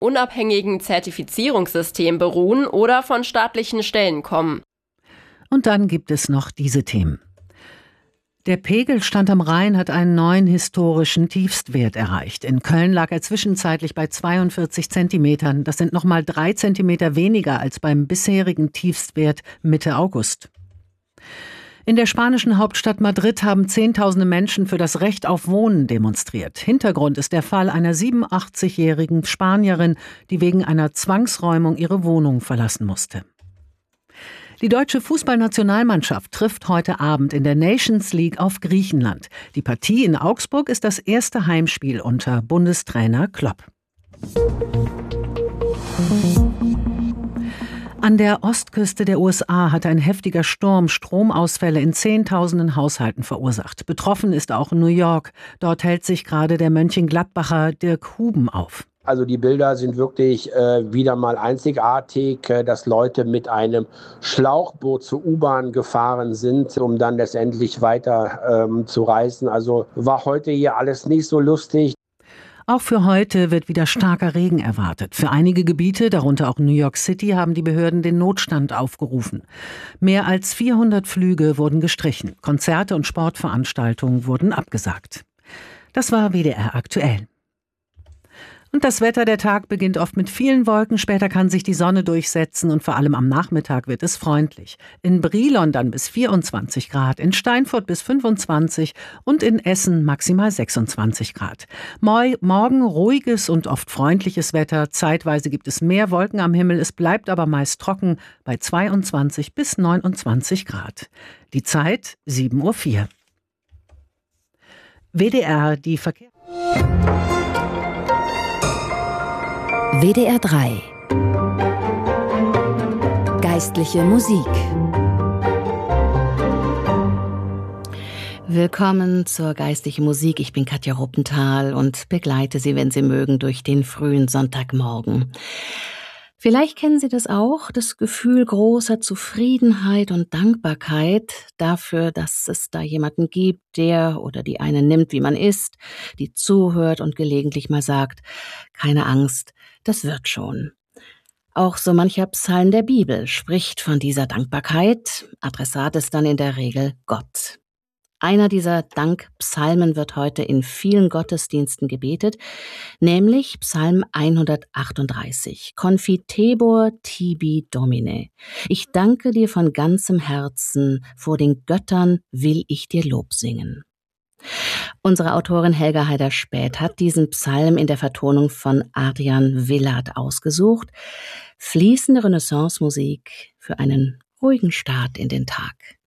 unabhängigen Zertifizierungssystem beruhen oder von staatlichen Stellen kommen. Und dann gibt es noch diese Themen. Der Pegelstand am Rhein hat einen neuen historischen Tiefstwert erreicht. In Köln lag er zwischenzeitlich bei 42 Zentimetern. Das sind nochmal 3 Zentimeter weniger als beim bisherigen Tiefstwert Mitte August. In der spanischen Hauptstadt Madrid haben Zehntausende Menschen für das Recht auf Wohnen demonstriert. Hintergrund ist der Fall einer 87-jährigen Spanierin, die wegen einer Zwangsräumung ihre Wohnung verlassen musste. Die deutsche Fußballnationalmannschaft trifft heute Abend in der Nations League auf Griechenland. Die Partie in Augsburg ist das erste Heimspiel unter Bundestrainer Klopp. An der Ostküste der USA hat ein heftiger Sturm Stromausfälle in Zehntausenden Haushalten verursacht. Betroffen ist auch New York. Dort hält sich gerade der Mönchengladbacher Dirk Huben auf. Also die Bilder sind wirklich wieder mal einzigartig, dass Leute mit einem Schlauchboot zur U-Bahn gefahren sind, um dann letztendlich weiter zu reisen. Also war heute hier alles nicht so lustig. Auch für heute wird wieder starker Regen erwartet. Für einige Gebiete, darunter auch New York City, haben die Behörden den Notstand aufgerufen. Mehr als 400 Flüge wurden gestrichen. Konzerte und Sportveranstaltungen wurden abgesagt. Das war WDR aktuell. Und das Wetter, der Tag beginnt oft mit vielen Wolken, später kann sich die Sonne durchsetzen und vor allem am Nachmittag wird es freundlich. In Brilon dann bis 24 Grad, in Steinfurt bis 25 und in Essen maximal 26 Grad. Morgen ruhiges und oft freundliches Wetter, zeitweise gibt es mehr Wolken am Himmel, es bleibt aber meist trocken bei 22 bis 29 Grad. Die Zeit 7:04 Uhr. WDR, die Verkehr... WDR 3 Geistliche Musik. Willkommen zur Geistlichen Musik. Ich bin Katja Ruppenthal und begleite Sie, wenn Sie mögen, durch den frühen Sonntagmorgen. Vielleicht kennen Sie das auch, das Gefühl großer Zufriedenheit und Dankbarkeit dafür, dass es da jemanden gibt, der oder die einen nimmt, wie man ist, die zuhört und gelegentlich mal sagt, keine Angst, das wird schon. Auch so mancher Psalm der Bibel spricht von dieser Dankbarkeit. Adressat ist dann in der Regel Gott. Einer dieser Dankpsalmen wird heute in vielen Gottesdiensten gebetet, nämlich Psalm 138. Confitebor tibi Domine. Ich danke dir von ganzem Herzen, vor den Göttern will ich dir Lob singen. Unsere Autorin Helga Haider-Späth hat diesen Psalm in der Vertonung von Adrian Willard ausgesucht. Fließende Renaissance-Musik für einen ruhigen Start in den Tag.